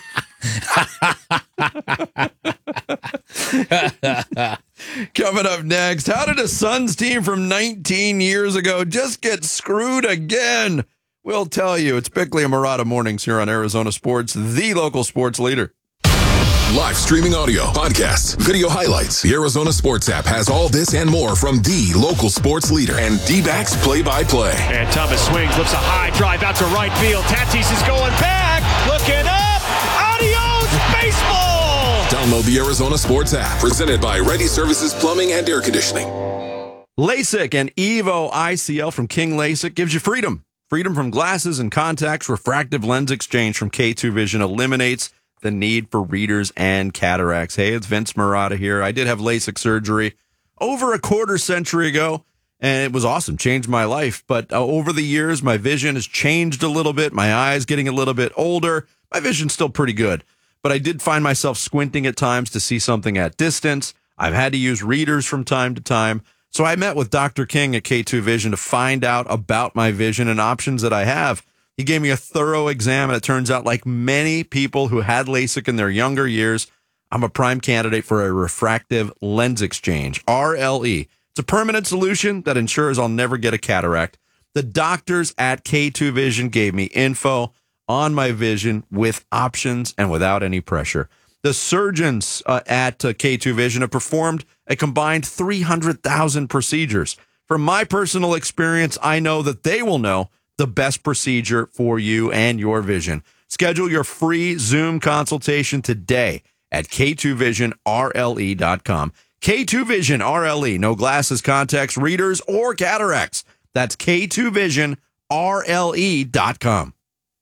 Coming up next, how did a Suns team from nineteen years ago just get screwed again? We'll tell you. It's Bickley and Murata Mornings here on Arizona Sports, the local sports leader. Live streaming audio, podcasts, video highlights. The Arizona Sports app has all this and more from the local sports leader and D-backs play-by-play. And Thomas swings, looks a high drive out to right field. Tatis is going back, looking up. Adios, baseball! Download the Arizona Sports app, presented by Ready Services Plumbing and Air Conditioning. LASIK and Evo I C L from King LASIK gives you freedom. Freedom from glasses and contacts. Refractive lens exchange from K two Vision eliminates the need for readers and cataracts. Hey, it's Vince Murata here. I did have LASIK surgery over a quarter century ago, and it was awesome. Changed my life. But uh, over the years, my vision has changed a little bit. My eyes getting a little bit older. My vision's still pretty good. But I did find myself squinting at times to see something at distance. I've had to use readers from time to time. So I met with Doctor King at K two Vision to find out about my vision and options that I have. He gave me a thorough exam, and it turns out, like many people who had LASIK in their younger years, I'm a prime candidate for a refractive lens exchange, R L E. It's a permanent solution that ensures I'll never get a cataract. The doctors at K two Vision gave me info on my vision with options and without any pressure. The surgeons uh, at uh, K two Vision have performed a combined three hundred thousand procedures. From my personal experience, I know that they will know the best procedure for you and your vision. Schedule your free Zoom consultation today at K two vision R L E dot com. K two Vision R L E. No glasses, contacts, readers, or cataracts. That's K two Vision R L E dot com.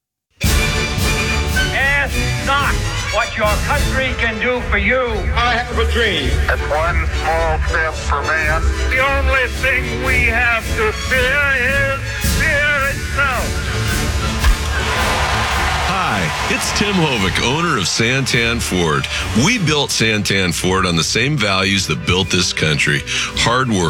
Ask not what your country can do for you. I have a dream. That's one small step for man. The only thing we have to fear is fear itself. Hi, it's Tim Hovick, owner of Santan Ford. We built Santan Ford on the same values that built this country: hard work,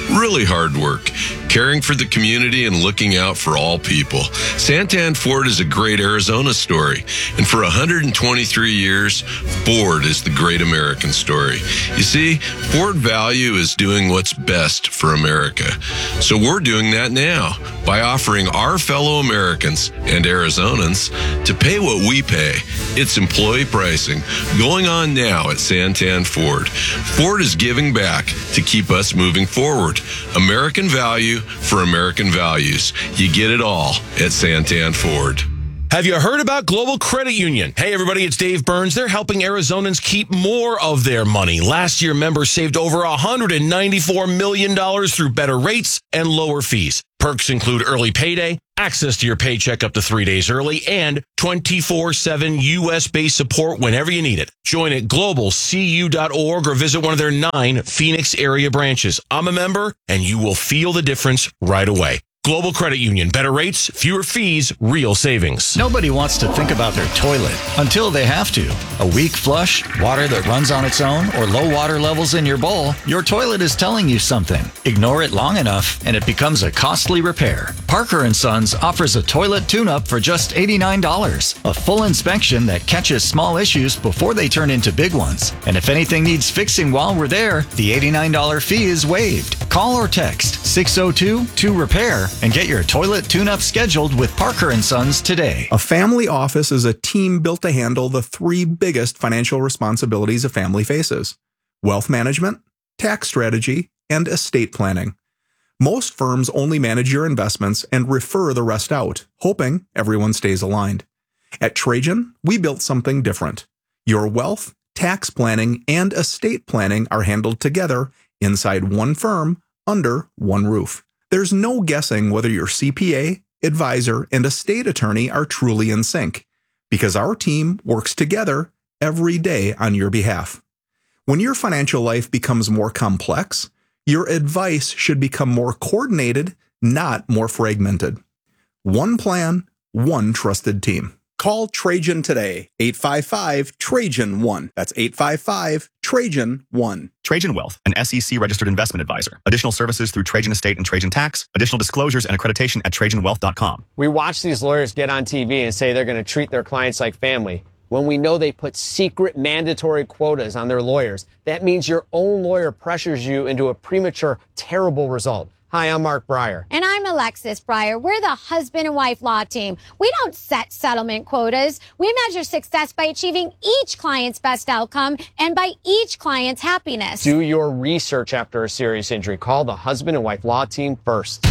really hard work, caring for the community and looking out for all people. Santan Ford is a great Arizona story, and for one hundred twenty-three years, Ford is the great American story. You see, Ford Value is doing what's best for America. So we're doing that now by offering our fellow Americans and Arizonans to pay what we pay. It's employee pricing going on now at Santan Ford. Ford is giving back to keep us moving forward. American value for American values. You get it all at Santan Ford. Have you heard about Global Credit Union? Hey, everybody, it's Dave Burns. They're helping Arizonans keep more of their money. Last year, members saved over one hundred ninety-four million dollars through better rates and lower fees. Perks include early payday, access to your paycheck up to three days early, and twenty-four seven U S-based support whenever you need it. Join at global c u dot org or visit one of their nine Phoenix area branches. I'm a member, and you will feel the difference right away. Global Credit Union. Better rates, fewer fees, real savings. Nobody wants to think about their toilet until they have to. A weak flush, water that runs on its own, or low water levels in your bowl, your toilet is telling you something. Ignore it long enough, and it becomes a costly repair. Parker and Sons offers a toilet tune-up for just eighty-nine dollars. A full inspection that catches small issues before they turn into big ones. And if anything needs fixing while we're there, the eighty-nine dollars fee is waived. Call or text six oh two two repair and get your toilet tune-up scheduled with Parker and Sons today. A family office is a team built to handle the three biggest financial responsibilities a family faces: wealth management, tax strategy, and estate planning. Most firms only manage your investments and refer the rest out, hoping everyone stays aligned. At Trajan, we built something different. Your wealth, tax planning, and estate planning are handled together inside one firm, under one roof. There's no guessing whether your C P A, advisor, and estate attorney are truly in sync, because our team works together every day on your behalf. When your financial life becomes more complex, your advice should become more coordinated, not more fragmented. One plan, one trusted team. Call Trajan today, eight five five, Trajan one. That's eight five five, Trajan one. Trajan Wealth, an S E C-registered investment advisor. Additional services through Trajan Estate and Trajan Tax. Additional disclosures and accreditation at trajan wealth dot com. We watch these lawyers get on T V and say they're going to treat their clients like family, when we know they put secret mandatory quotas on their lawyers. That means your own lawyer pressures you into a premature, terrible result. Hi, I'm Mark Breyer. And I'm Alexis Breyer. We're the husband and wife law team. We don't set settlement quotas. We measure success by achieving each client's best outcome and by each client's happiness. Do your research after a serious injury. Call the husband and wife law team first.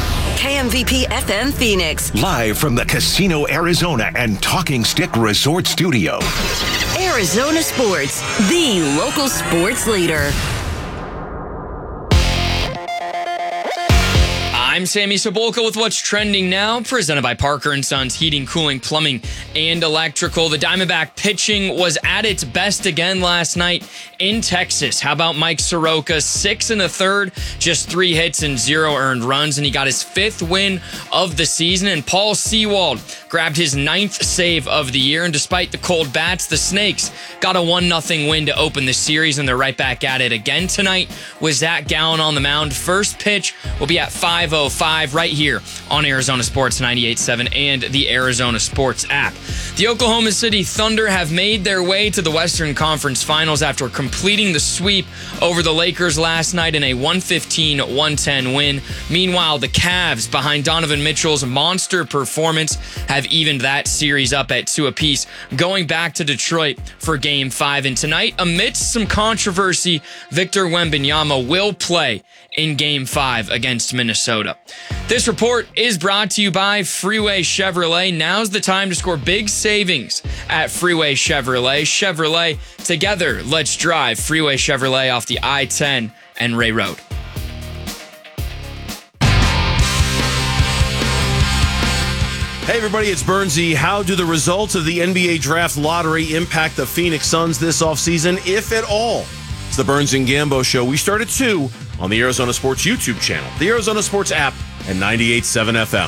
K M V P F M Phoenix. Live from the Casino Arizona and Talking Stick Resort Studio. Arizona Sports, the local sports leader. I'm Sammy Sobolka with what's trending now, presented by Parker and Sons Heating, Cooling, Plumbing, and Electrical. The Diamondback pitching was at its best again last night in Texas. How about Mike Soroka? Six and a third, just three hits and zero earned runs, and he got his fifth win of the season. And Paul Sewald grabbed his ninth save of the year, and despite the cold bats, the Snakes got a one nothing win to open the series, and they're right back at it again tonight with Zach Gallen on the mound. First pitch will be at five oh five right here on Arizona Sports ninety-eight point seven and the Arizona Sports app. The Oklahoma City Thunder have made their way to the Western Conference Finals after completing the sweep over the Lakers last night in a one fifteen to one ten win. Meanwhile, the Cavs, behind Donovan Mitchell's monster performance, have evened that series up at two apiece, going back to Detroit for Game five. And tonight, amidst some controversy, Victor Wembanyama will play in Game five against Minnesota. This report is brought to you by Freeway Chevrolet. Now's the time to score big savings at Freeway Chevrolet. Chevrolet, together, let's drive. Freeway Chevrolet off the I ten and Ray Road. Hey everybody, it's Burnsy. How do the results of the N B A Draft Lottery impact the Phoenix Suns this offseason, if at all? It's the Burns and Gambo Show. We start at two on the Arizona Sports YouTube channel, the Arizona Sports app, and ninety-eight point seven F M.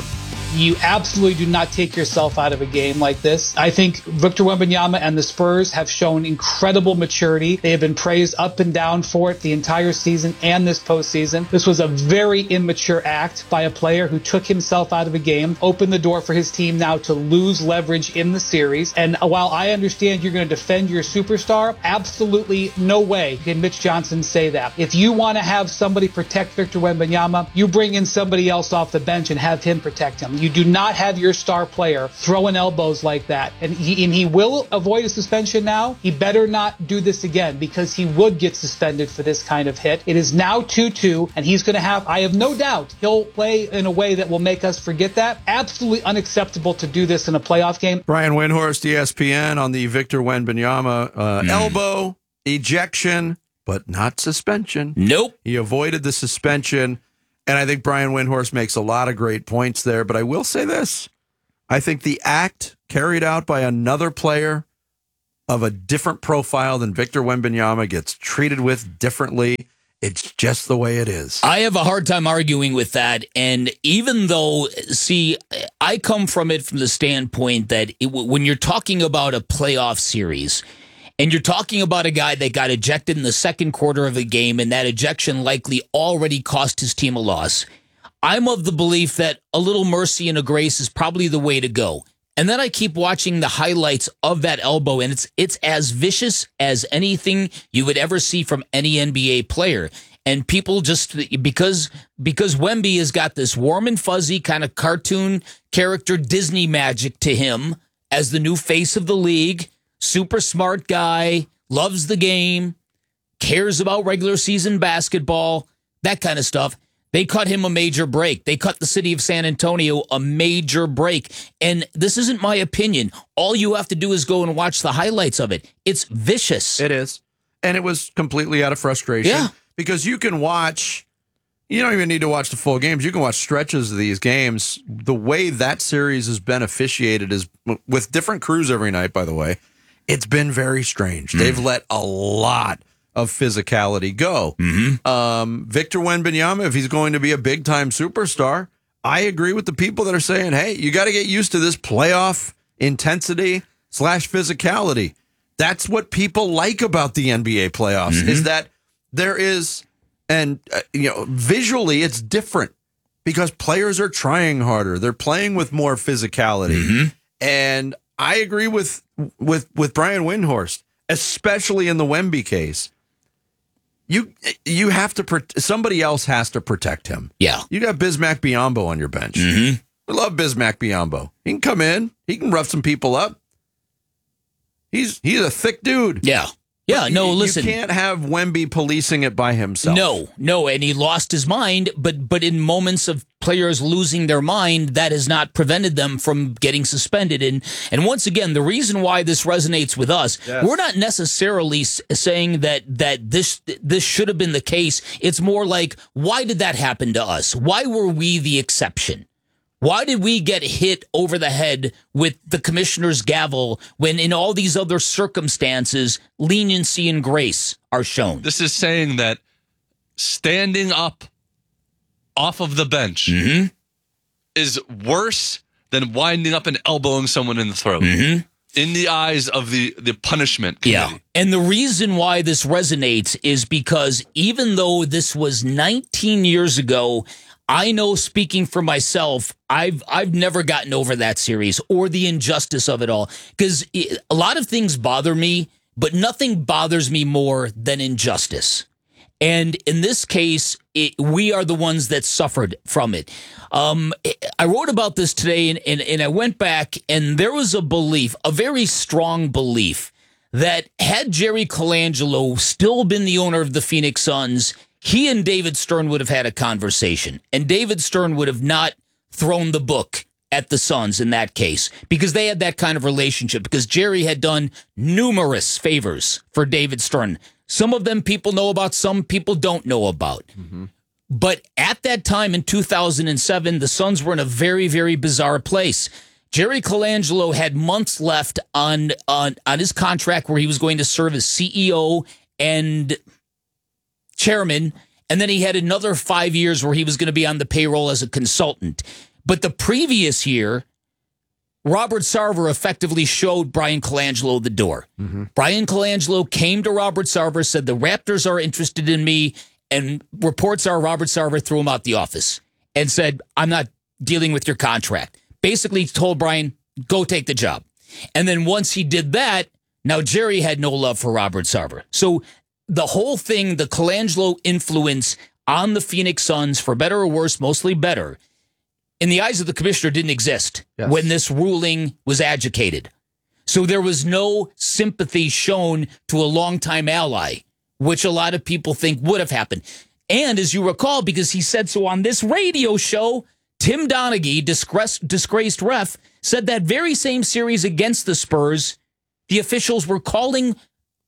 You absolutely do not take yourself out of a game like this. I think Victor Wembanyama and the Spurs have shown incredible maturity. They have been praised up and down for it the entire season and this postseason. This was a very immature act by a player who took himself out of a game, opened the door for his team now to lose leverage in the series. And while I understand you're going to defend your superstar, absolutely no way can Mitch Johnson say that. If you want to have somebody protect Victor Wembanyama, you bring in somebody else off the bench and have him protect him. You do not have your star player throwing elbows like that. And he, and he will avoid a suspension now. He better not do this again because he would get suspended for this kind of hit. It is now two two, and he's going to have, I have no doubt, he'll play in a way that will make us forget that. Absolutely unacceptable to do this in a playoff game. Brian Windhorst, E S P N, on the Victor Wembanyama uh, mm. elbow, ejection, but not suspension. Nope. He avoided the suspension. And I think Brian Windhorst makes a lot of great points there. But I will say this. I think the act carried out by another player of a different profile than Victor Wembanyama gets treated with differently. It's just the way it is. I have a hard time arguing with that. And even though, see, I come from it from the standpoint that it, when you're talking about a playoff series, and you're talking about a guy that got ejected in the second quarter of a game, and that ejection likely already cost his team a loss, I'm of the belief that a little mercy and a grace is probably the way to go. And then I keep watching the highlights of that elbow, and it's it's as vicious as anything you would ever see from any N B A player. And people just, because because Wemby has got this warm and fuzzy kind of cartoon character Disney magic to him as the new face of the league, super smart guy, loves the game, cares about regular season basketball, that kind of stuff. They cut him a major break. They cut the city of San Antonio a major break. And this isn't my opinion. All you have to do is go and watch the highlights of it. It's vicious. It is. And it was completely out of frustration. Yeah. Because you can watch, you don't even need to watch the full games. You can watch stretches of these games. The way that series has been officiated is with different crews every night, by the way. It's been very strange. Mm. They've let a lot of physicality go. Mm-hmm. Um, Victor Wembanyama, if he's going to be a big-time superstar, I agree with the people that are saying, hey, you got to get used to this playoff intensity slash physicality. That's what people like about the N B A playoffs, mm-hmm. is that there is, and uh, you know, visually it's different because players are trying harder. They're playing with more physicality. Mm-hmm. And I agree with with with Brian Windhorst, especially in the Wemby case. You you have to somebody else has to protect him. Yeah, you got Bismack Biyombo on your bench. Mm-hmm. We love Bismack Biyombo. He can come in. He can rough some people up. He's he's a thick dude. Yeah. Yeah, no, you, listen. You can't have Wemby policing it by himself. No, no, and he lost his mind, but but in moments of players losing their mind, that has not prevented them from getting suspended. And and once again, the reason why this resonates with us, yes. we're not necessarily saying that that this this should have been the case. It's more like, why did that happen to us? Why were we the exception? Why did we get hit over the head with the commissioner's gavel when in all these other circumstances, leniency and grace are shown? This is saying that standing up off of the bench mm-hmm. is worse than winding up and elbowing someone in the throat. Mm-hmm. In the eyes of the, the punishment committee. Yeah. And the reason why this resonates is because even though this was nineteen years ago, I know, speaking for myself, I've I've never gotten over that series or the injustice of it all, because a lot of things bother me, but nothing bothers me more than injustice. And in this case, it, we are the ones that suffered from it. Um, I wrote about this today, and, and, and I went back, and there was a belief, a very strong belief, that had Jerry Colangelo still been the owner of the Phoenix Suns, he and David Stern would have had a conversation, and David Stern would have not thrown the book at the Suns in that case, because they had that kind of relationship, because Jerry had done numerous favors for David Stern. Some of them people know about, some people don't know about. Mm-hmm. But at that time in two thousand seven, the Suns were in a very, very bizarre place. Jerry Colangelo had months left on, on, on his contract where he was going to serve as C E O and chairman, and then he had another five years where he was going to be on the payroll as a consultant. But the previous year, Robert Sarver effectively showed Brian Colangelo the door. Mm-hmm. Brian Colangelo came to Robert Sarver, said, the Raptors are interested in me, and reports are Robert Sarver threw him out the office and said, I'm not dealing with your contract. Basically told Brian, go take the job. And then once he did that, now Jerry had no love for Robert Sarver. So the whole thing, the Colangelo influence on the Phoenix Suns, for better or worse, mostly better, in the eyes of the commissioner, didn't exist yes. when this ruling was agitated. So there was no sympathy shown to a longtime ally, which a lot of people think would have happened. And as you recall, because he said so on this radio show, Tim Donaghy, disgrace, disgraced ref, said that very same series against the Spurs, the officials were calling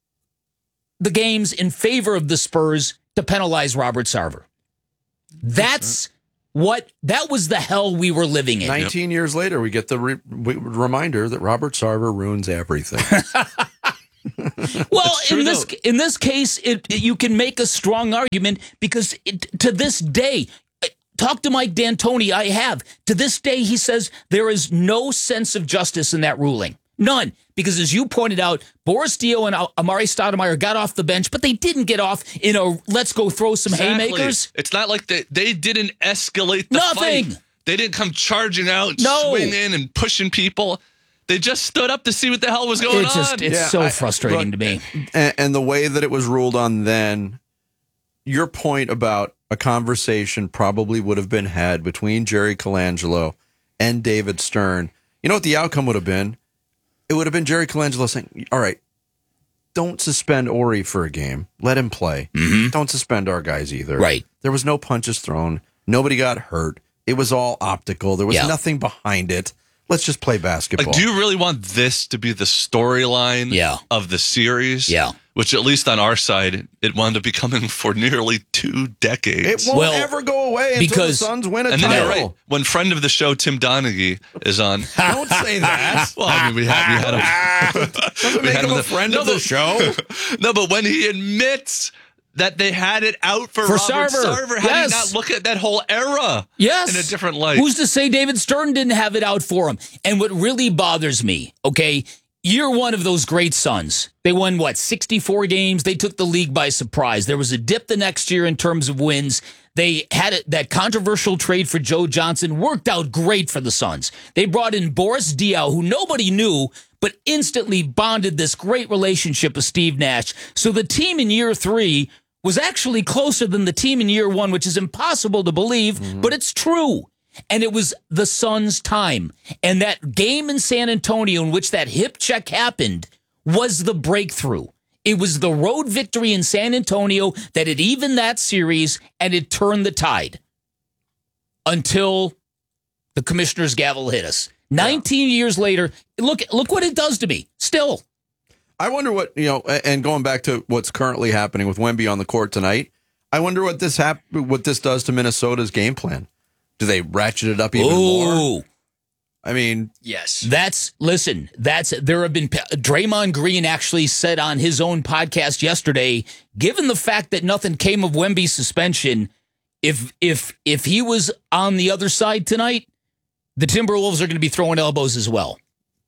the games in favor of the Spurs to penalize Robert Sarver. That's what, that was the hell we were living in. nineteen years later, we get the re- reminder that Robert Sarver ruins everything. Well, in this though. in this case, it, it, you can make a strong argument because it, to this day, talk to Mike D'Antoni, I have. To this day, he says there is no sense of justice in that ruling. None. Because as you pointed out, Boris Dio and Amari Stoudemire got off the bench, but they didn't get off in a let's go throw some exactly. haymakers. It's not like they, they didn't escalate the Nothing. fight. They didn't come charging out, no. swinging and pushing people. They just stood up to see what the hell was going it's just, on. It's yeah, so I, frustrating look, to me. And, and the way that it was ruled on then, your point about a conversation probably would have been had between Jerry Colangelo and David Stern. You know what the outcome would have been? It would have been Jerry Colangelo saying, all right, don't suspend Ori for a game. Let him play. Mm-hmm. Don't suspend our guys either. Right. There was no punches thrown. Nobody got hurt. It was all optical. There was yeah. nothing behind it. Let's just play basketball. Like, do you really want this to be the storyline yeah. of the series? Yeah. Which, at least on our side, it wound up becoming for nearly two decades. It won't well, ever go away until because, the Suns win a and title. Then you're right. When friend of the show, Tim Donaghy, is on. Don't say that. Well, I mean, we had, we had him. Doesn't make him a friend no, of the show. No, but when he admits that they had it out for, for Robert Sarver, Sarver how yes. do you not look at that whole era yes. in a different light? Who's to say David Stern didn't have it out for him? And what really bothers me, okay, year one of those great Suns, they won, what, sixty-four games? They took the league by surprise. There was a dip the next year in terms of wins. They had it, that controversial trade for Joe Johnson worked out great for the Suns. They brought in Boris Diaw, who nobody knew, but instantly bonded this great relationship with Steve Nash. So the team in year three was actually closer than the team in year one, which is impossible to believe, mm-hmm. but it's true. And it was the Suns' time. And that game in San Antonio in which that hip check happened was the breakthrough. It was the road victory in San Antonio that had evened that series, and it turned the tide until the commissioner's gavel hit us. nineteen yeah. years later, look look what it does to me. Still. I wonder what, you know, and going back to what's currently happening with Wemby on the court tonight, I wonder what this hap- what this does to Minnesota's game plan. Do they ratchet it up even Ooh. more? I mean, yes. That's, listen, that's, there have been, Draymond Green actually said on his own podcast yesterday, given the fact that nothing came of Wemby's suspension, if, if, if he was on the other side tonight, the Timberwolves are going to be throwing elbows as well.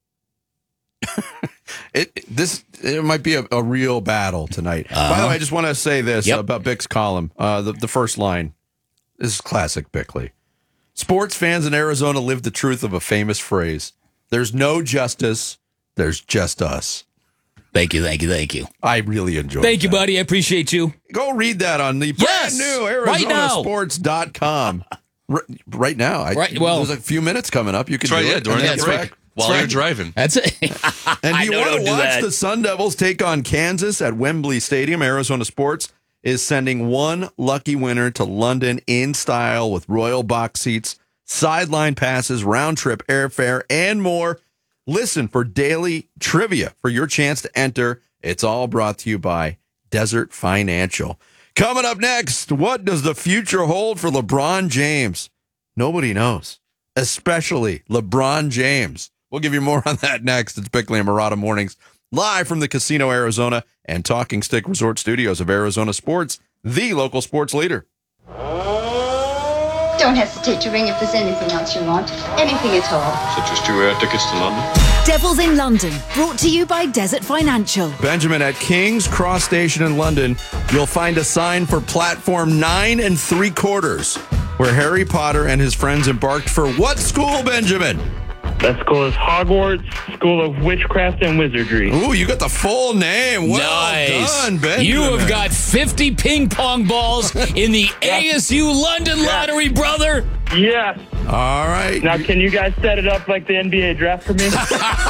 It this it might be a, a real battle tonight. Uh-huh. By the way, I just want to say this yep. about Bick's column. Uh, the, the first line this is classic Bickley. Sports fans in Arizona live the truth of a famous phrase. There's no justice. There's just us. Thank you, thank you, thank you. I really enjoyed it. Thank that. you, buddy. I appreciate you. Go read that on the yes, brand new Arizona Sports dot com. Right, right now. I, right, well, there's a few minutes coming up. You can right, do yeah, it. during that break. While right. you're driving. That's it. And do you know, want to do watch that. the Sun Devils take on Kansas at Wembley Stadium? Arizona Sports is sending one lucky winner to London in style with royal box seats, sideline passes, round-trip airfare, and more. Listen for daily trivia for your chance to enter. It's all brought to you by Desert Financial. Coming up next, what does the future hold for LeBron James? Nobody knows, especially LeBron James. We'll give you more on that next. It's Bickley and Marotta Mornings, live from the Casino Arizona and Talking Stick Resort Studios of Arizona Sports, the local sports leader. Don't hesitate to ring if there's anything else you want. Anything at all. Such as two air tickets to London. Devils in London, brought to you by Desert Financial. Benjamin, at King's Cross Station in London, you'll find a sign for platform nine and three quarters, where Harry Potter and his friends embarked for what school, Benjamin? That school is Hogwarts School of Witchcraft and Wizardry. Ooh, you got the full name. Well nice. done, Benjamin. You have got fifty ping pong balls in the A S U London lottery, brother. Yes. All right. Now, can you guys set it up like the N B A draft for me?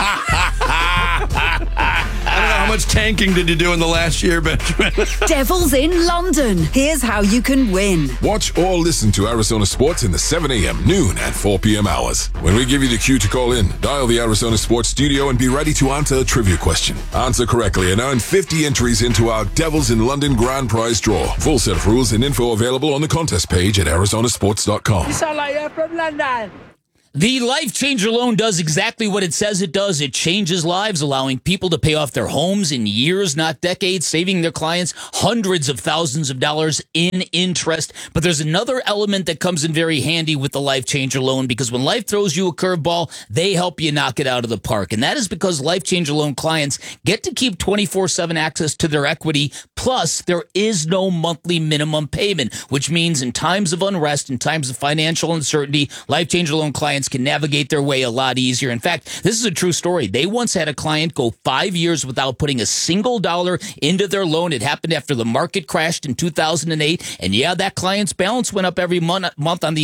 I don't know, how much tanking did you do in the last year, Benjamin? Devils in London. Here's how you can win. Watch or listen to Arizona Sports in the seven a.m., noon, and four p.m. hours. When we give you the cue to call in, dial the Arizona Sports studio and be ready to answer a trivia question. Answer correctly and earn fifty entries into our Devils in London grand prize draw. Full set of rules and info available on the contest page at arizona sports dot com. You sound like you're from London. The Life Changer loan does exactly what it says it does. It changes lives, allowing people to pay off their homes in years, not decades, saving their clients hundreds of thousands of dollars in interest. But there's another element that comes in very handy with the Life Changer loan, because when life throws you a curveball, they help you knock it out of the park. And that is because Life Changer loan clients get to keep twenty-four seven access to their equity. Plus, there is no monthly minimum payment, which means in times of unrest, in times of financial uncertainty, Life Changer loan clients can navigate their way a lot easier. In fact, this is a true story. They once had a client go five years without putting a single dollar into their loan. It happened after the market crashed in two thousand eight. And yeah, that client's balance went up every month, month on the